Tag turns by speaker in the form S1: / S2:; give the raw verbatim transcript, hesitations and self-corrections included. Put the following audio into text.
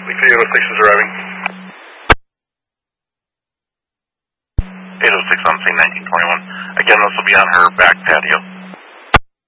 S1: eight oh six is arriving.
S2: eight oh six on scene nineteen twenty-one. Again, this will be on her back patio.